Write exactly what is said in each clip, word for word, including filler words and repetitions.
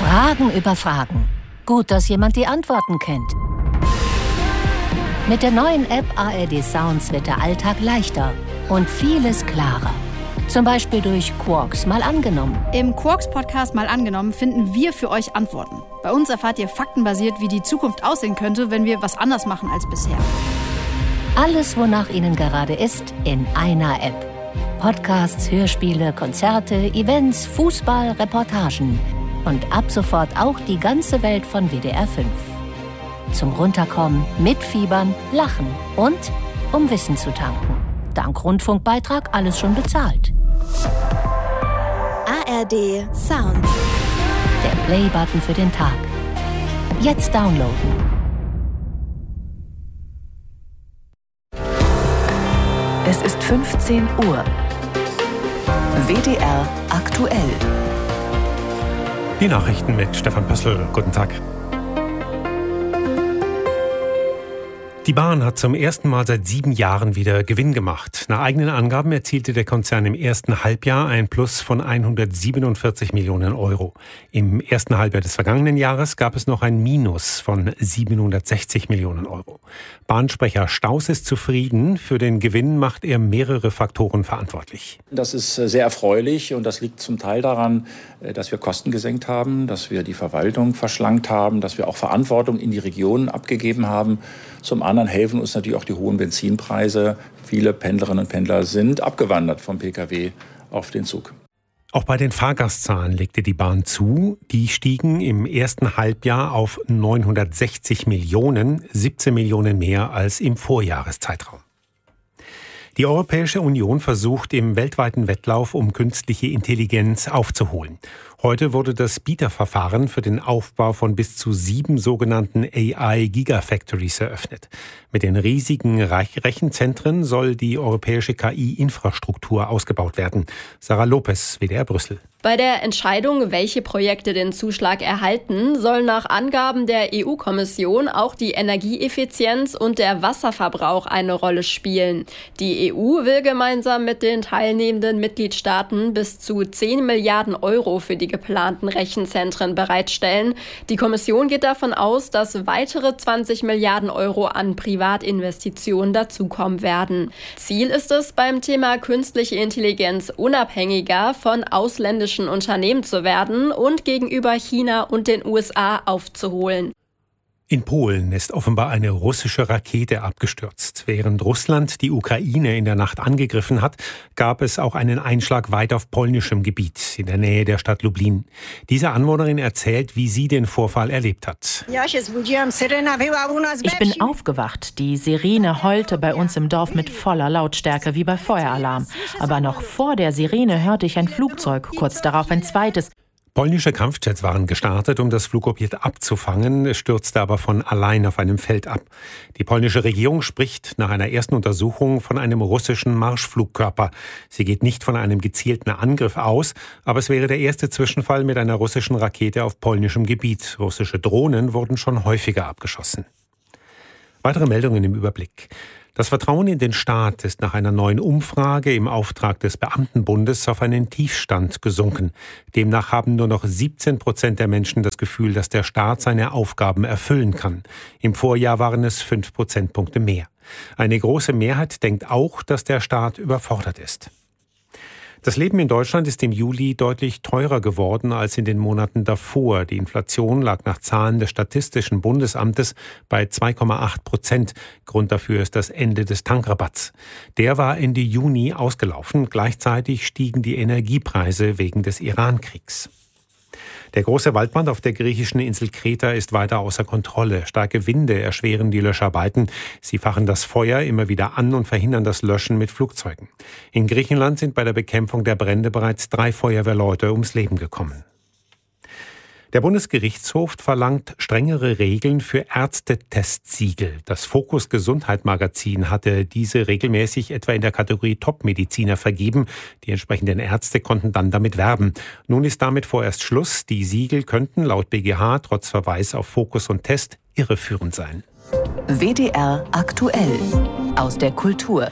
Fragen über Fragen. Gut, dass jemand die Antworten kennt. Mit der neuen App A R D Sounds wird der Alltag leichter und vieles klarer. Zum Beispiel durch Quarks mal angenommen. Im Quarks-Podcast mal angenommen finden wir für euch Antworten. Bei uns erfahrt ihr faktenbasiert, wie die Zukunft aussehen könnte, wenn wir was anders machen als bisher. Alles, wonach Ihnen gerade ist, in einer App. Podcasts, Hörspiele, Konzerte, Events, Fußball, Reportagen. Und ab sofort auch die ganze Welt von W D R fünf. Zum Runterkommen, mitfiebern, lachen und um Wissen zu tanken. Dank Rundfunkbeitrag alles schon bezahlt. A R D Sounds. Der Play-Button für den Tag. Jetzt downloaden. Es ist fünfzehn Uhr. W D R aktuell. Die Nachrichten mit Stefan Pössl. Guten Tag. Die Bahn hat zum ersten Mal seit sieben Jahren wieder Gewinn gemacht. Nach eigenen Angaben erzielte der Konzern im ersten Halbjahr ein Plus von hundertsiebenundvierzig Millionen Euro. Im ersten Halbjahr des vergangenen Jahres gab es noch ein Minus von siebenhundertsechzig Millionen Euro. Bahnsprecher Staus ist zufrieden. Für den Gewinn macht er mehrere Faktoren verantwortlich. Das ist sehr erfreulich und das liegt zum Teil daran, dass wir Kosten gesenkt haben, dass wir die Verwaltung verschlankt haben, dass wir auch Verantwortung in die Regionen abgegeben haben. Zum anderen helfen uns natürlich auch die hohen Benzinpreise. Viele Pendlerinnen und Pendler sind abgewandert vom Pkw auf den Zug. Auch bei den Fahrgastzahlen legte die Bahn zu. Die stiegen im ersten Halbjahr auf neunhundertsechzig Millionen, siebzehn Millionen mehr als im Vorjahreszeitraum. Die Europäische Union versucht im weltweiten Wettlauf um künstliche Intelligenz aufzuholen. Heute wurde das Bieterverfahren für den Aufbau von bis zu sieben sogenannten A I-Gigafactories eröffnet. Mit den riesigen Rechenzentren soll die europäische K I-Infrastruktur ausgebaut werden. Sarah Lopez, W D R Brüssel. Bei der Entscheidung, welche Projekte den Zuschlag erhalten, soll nach Angaben der E U-Kommission auch die Energieeffizienz und der Wasserverbrauch eine Rolle spielen. Die E U will gemeinsam mit den teilnehmenden Mitgliedstaaten bis zu zehn Milliarden Euro für die geplanten Rechenzentren bereitstellen. Die Kommission geht davon aus, dass weitere zwanzig Milliarden Euro an Privatinvestitionen dazukommen werden. Ziel ist es, beim Thema künstliche Intelligenz unabhängiger von ausländischen Unternehmen zu werden und gegenüber China und den U S A aufzuholen. In Polen ist offenbar eine russische Rakete abgestürzt. Während Russland die Ukraine in der Nacht angegriffen hat, gab es auch einen Einschlag weit auf polnischem Gebiet, in der Nähe der Stadt Lublin. Diese Anwohnerin erzählt, wie sie den Vorfall erlebt hat. Ich bin aufgewacht. Die Sirene heulte bei uns im Dorf mit voller Lautstärke wie bei Feueralarm. Aber noch vor der Sirene hörte ich ein Flugzeug, kurz darauf ein zweites. Polnische Kampfjets waren gestartet, um das Flugobjekt abzufangen. Es stürzte aber von allein auf einem Feld ab. Die polnische Regierung spricht nach einer ersten Untersuchung von einem russischen Marschflugkörper. Sie geht nicht von einem gezielten Angriff aus, aber es wäre der erste Zwischenfall mit einer russischen Rakete auf polnischem Gebiet. Russische Drohnen wurden schon häufiger abgeschossen. Weitere Meldungen im Überblick. Das Vertrauen in den Staat ist nach einer neuen Umfrage im Auftrag des Beamtenbundes auf einen Tiefstand gesunken. Demnach haben nur noch siebzehn Prozent der Menschen das Gefühl, dass der Staat seine Aufgaben erfüllen kann. Im Vorjahr waren es fünf Prozentpunkte mehr. Eine große Mehrheit denkt auch, dass der Staat überfordert ist. Das Leben in Deutschland ist im Juli deutlich teurer geworden als in den Monaten davor. Die Inflation lag nach Zahlen des Statistischen Bundesamtes bei zwei Komma acht Prozent. Grund dafür ist das Ende des Tankrabatts. Der war Ende Juni ausgelaufen. Gleichzeitig stiegen die Energiepreise wegen des Iran-Kriegs. Der große Waldbrand auf der griechischen Insel Kreta ist weiter außer Kontrolle. Starke Winde erschweren die Löscharbeiten. Sie fachen das Feuer immer wieder an und verhindern das Löschen mit Flugzeugen. In Griechenland sind bei der Bekämpfung der Brände bereits drei Feuerwehrleute ums Leben gekommen. Der Bundesgerichtshof verlangt strengere Regeln für Ärztetestsiegel. Das Fokus Gesundheit Magazin hatte diese regelmäßig etwa in der Kategorie Top-Mediziner vergeben. Die entsprechenden Ärzte konnten dann damit werben. Nun ist damit vorerst Schluss. Die Siegel könnten laut B G H trotz Verweis auf Fokus und Test irreführend sein. W D R aktuell aus der Kultur.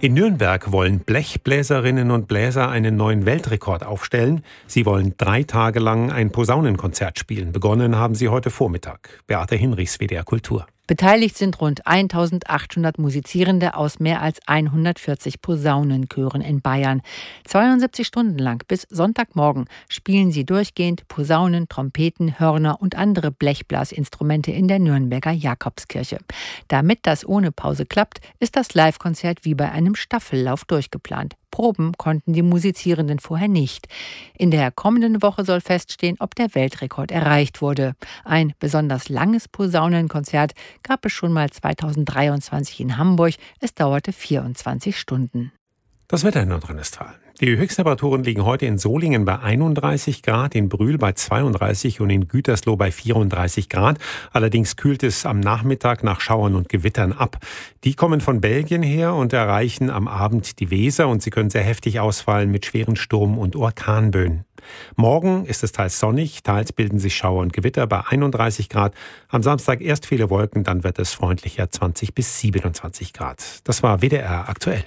In Nürnberg wollen Blechbläserinnen und Bläser einen neuen Weltrekord aufstellen. Sie wollen drei Tage lang ein Posaunenkonzert spielen. Begonnen haben sie heute Vormittag. Beate Hinrichs, W D R Kultur. Beteiligt sind rund eintausendachthundert Musizierende aus mehr als hundertvierzig Posaunenchören in Bayern. zweiundsiebzig Stunden lang bis Sonntagmorgen spielen sie durchgehend Posaunen, Trompeten, Hörner und andere Blechblasinstrumente in der Nürnberger Jakobskirche. Damit das ohne Pause klappt, ist das Live-Konzert wie bei einem Staffellauf durchgeplant. Proben konnten die Musizierenden vorher nicht. In der kommenden Woche soll feststehen, ob der Weltrekord erreicht wurde. Ein besonders langes Posaunenkonzert gab es schon mal zweitausenddreiundzwanzig in Hamburg. Es dauerte vierundzwanzig Stunden. Das Wetter in Nordrhein-Westfalen. Die Höchsttemperaturen liegen heute in Solingen bei einunddreißig Grad, in Brühl bei zweiunddreißig und in Gütersloh bei vierunddreißig Grad. Allerdings kühlt es am Nachmittag nach Schauern und Gewittern ab. Die kommen von Belgien her und erreichen am Abend die Weser und sie können sehr heftig ausfallen mit schweren Sturm- und Orkanböen. Morgen ist es teils sonnig, teils bilden sich Schauer und Gewitter bei einunddreißig Grad. Am Samstag erst viele Wolken, dann wird es freundlicher zwanzig bis siebenundzwanzig Grad. Das war W D R aktuell.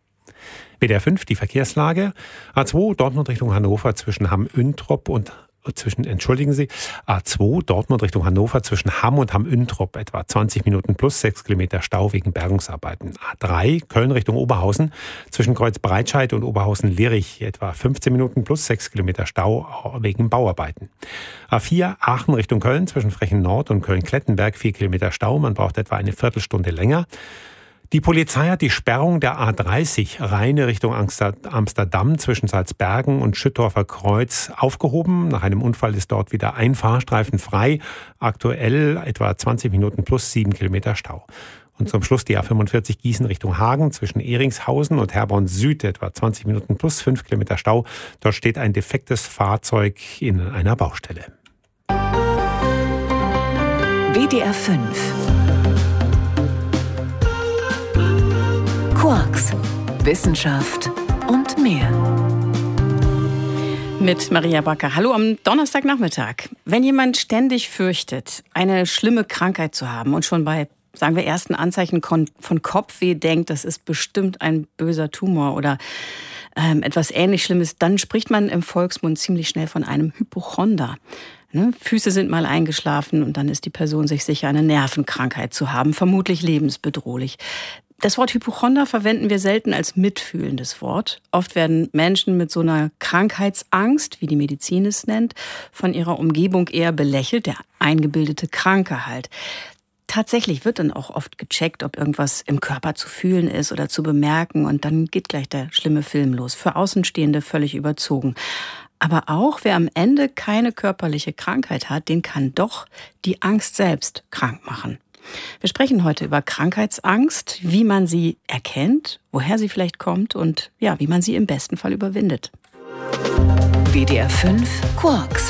W D R fünf, die Verkehrslage. A zwei Dortmund Richtung Hannover zwischen Hamm-Üntrop und zwischen, entschuldigen Sie, A zwei Dortmund Richtung Hannover zwischen Hamm und Hamm-Üntrop etwa zwanzig Minuten plus sechs Kilometer Stau wegen Bergungsarbeiten. A drei Köln Richtung Oberhausen zwischen Kreuzbreitscheid und Oberhausen-Lirich etwa fünfzehn Minuten plus sechs Kilometer Stau wegen Bauarbeiten. A vier Aachen Richtung Köln zwischen Frechen Nord und Köln-Klettenberg vier Kilometer Stau. Man braucht etwa eine Viertelstunde länger. Die Polizei hat die Sperrung der A dreißig Rheine Richtung Amsterdam zwischen Salzbergen und Schüttorfer Kreuz aufgehoben. Nach einem Unfall ist dort wieder ein Fahrstreifen frei. Aktuell etwa zwanzig Minuten plus sieben Kilometer Stau. Und zum Schluss die A fünfundvierzig Gießen Richtung Hagen zwischen Eringshausen und Herborn Süd etwa zwanzig Minuten plus fünf Kilometer Stau. Dort steht ein defektes Fahrzeug in einer Baustelle. W D R fünf Quarks, Wissenschaft und mehr. Mit Maria Backer. Hallo am Donnerstagnachmittag. Wenn jemand ständig fürchtet, eine schlimme Krankheit zu haben und schon bei, sagen wir, ersten Anzeichen von Kopfweh denkt, das ist bestimmt ein böser Tumor oder ähm, etwas ähnlich Schlimmes, dann spricht man im Volksmund ziemlich schnell von einem Hypochonder. Ne? Füße sind mal eingeschlafen und dann ist die Person sich sicher, eine Nervenkrankheit zu haben, vermutlich lebensbedrohlich. Das Wort Hypochonder verwenden wir selten als mitfühlendes Wort. Oft werden Menschen mit so einer Krankheitsangst, wie die Medizin es nennt, von ihrer Umgebung eher belächelt, der eingebildete Kranke halt. Tatsächlich wird dann auch oft gecheckt, ob irgendwas im Körper zu fühlen ist oder zu bemerken und dann geht gleich der schlimme Film los. Für Außenstehende völlig überzogen. Aber auch wer am Ende keine körperliche Krankheit hat, den kann doch die Angst selbst krank machen. Wir sprechen heute über Krankheitsangst, wie man sie erkennt, woher sie vielleicht kommt und ja, wie man sie im besten Fall überwindet. W D R fünf Quarks.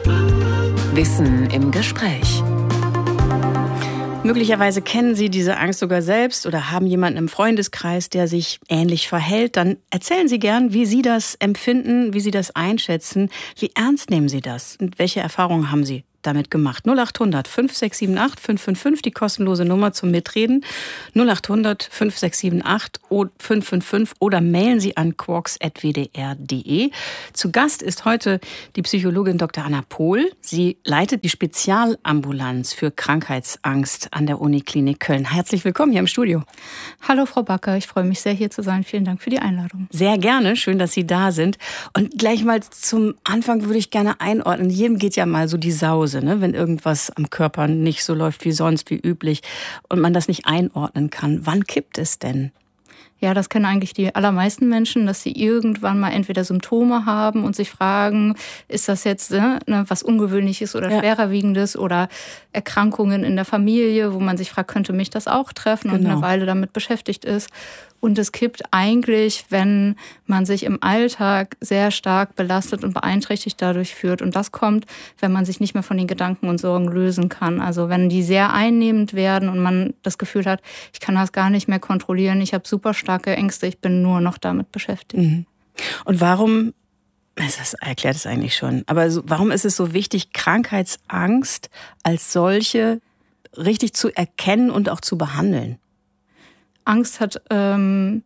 Wissen im Gespräch. Möglicherweise kennen Sie diese Angst sogar selbst oder haben jemanden im Freundeskreis, der sich ähnlich verhält. Dann erzählen Sie gern, wie Sie das empfinden, wie Sie das einschätzen. Wie ernst nehmen Sie das und welche Erfahrungen haben Sie damit gemacht? null acht hundert fünf sechs sieben acht fünf fünf fünf, die kostenlose Nummer zum Mitreden. null acht hundert fünf sechs sieben acht fünf fünf fünf oder mailen Sie an quarks at w d r punkt d e. Zu Gast ist heute die Psychologin Doktor Anna Pohl. Sie leitet die Spezialambulanz für Krankheitsangst an der Uniklinik Köln. Herzlich willkommen hier im Studio. Hallo Frau Backer, ich freue mich sehr, hier zu sein. Vielen Dank für die Einladung. Sehr gerne, schön, dass Sie da sind. Und gleich mal zum Anfang würde ich gerne einordnen. Jedem geht ja mal so die Sause, ne? Wenn irgendwas am Körper nicht so läuft wie sonst, wie üblich und man das nicht einordnen kann. Wann kippt es denn? Ja, das kennen eigentlich die allermeisten Menschen, dass sie irgendwann mal entweder Symptome haben und sich fragen, ist das jetzt ne, was Ungewöhnliches oder ja. Schwererwiegendes oder Erkrankungen in der Familie, wo man sich fragt, könnte mich das auch treffen genau. und eine Weile damit beschäftigt ist. Und es kippt eigentlich, wenn man sich im Alltag sehr stark belastet und beeinträchtigt dadurch fühlt. Und das kommt, wenn man sich nicht mehr von den Gedanken und Sorgen lösen kann. Also wenn die sehr einnehmend werden und man das Gefühl hat, ich kann das gar nicht mehr kontrollieren, ich habe super starke Ängste, ich bin nur noch damit beschäftigt. Mhm. Und warum, das erklärt es eigentlich schon, aber warum ist es so wichtig, Krankheitsangst als solche richtig zu erkennen und auch zu behandeln? Angst hat ähm,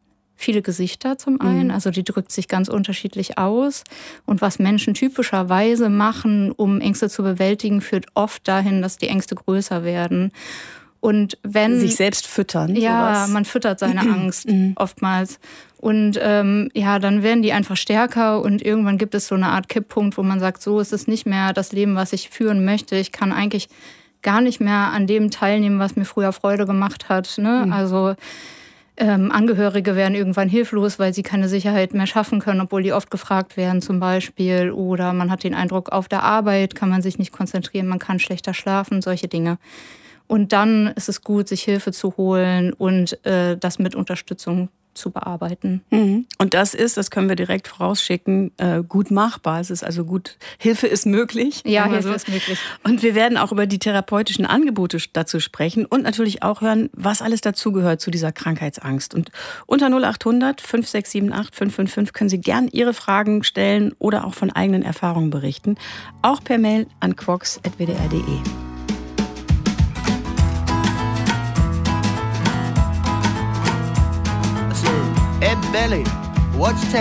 viele Gesichter zum einen, also die drückt sich ganz unterschiedlich aus. Und was Menschen typischerweise machen, um Ängste zu bewältigen, führt oft dahin, dass die Ängste größer werden. Und wenn sich selbst füttern. Ja, sowas. Man füttert seine Angst oftmals. Und ähm, ja, dann werden die einfach stärker und irgendwann gibt es so eine Art Kipppunkt, wo man sagt, so ist es nicht mehr das Leben, was ich führen möchte. Ich kann eigentlich gar nicht mehr an dem teilnehmen, was mir früher Freude gemacht hat. Ne? Mhm. Also ähm, Angehörige werden irgendwann hilflos, weil sie keine Sicherheit mehr schaffen können, obwohl die oft gefragt werden zum Beispiel. Oder man hat den Eindruck, auf der Arbeit kann man sich nicht konzentrieren, man kann schlechter schlafen, solche Dinge. Und dann ist es gut, sich Hilfe zu holen und äh, das mit Unterstützung zu bearbeiten. Mhm. Und das ist, das können wir direkt vorausschicken, äh, gut machbar. Es ist also gut, Hilfe ist möglich. Ja, Hilfe so. ist möglich. Und wir werden auch über die therapeutischen Angebote dazu sprechen und natürlich auch hören, was alles dazugehört zu dieser Krankheitsangst. Und unter null acht hundert fünf sechs sieben acht fünf fünf fünf können Sie gern Ihre Fragen stellen oder auch von eigenen Erfahrungen berichten. Auch per Mail an quox at w d r punkt d e. Hey Belly, what's